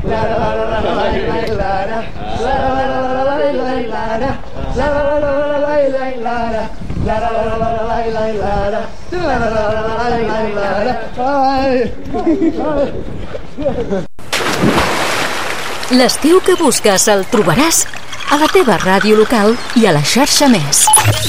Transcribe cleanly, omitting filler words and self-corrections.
L'estiu que busques el trobaràs a la teva ràdio local i a la xarxa Més.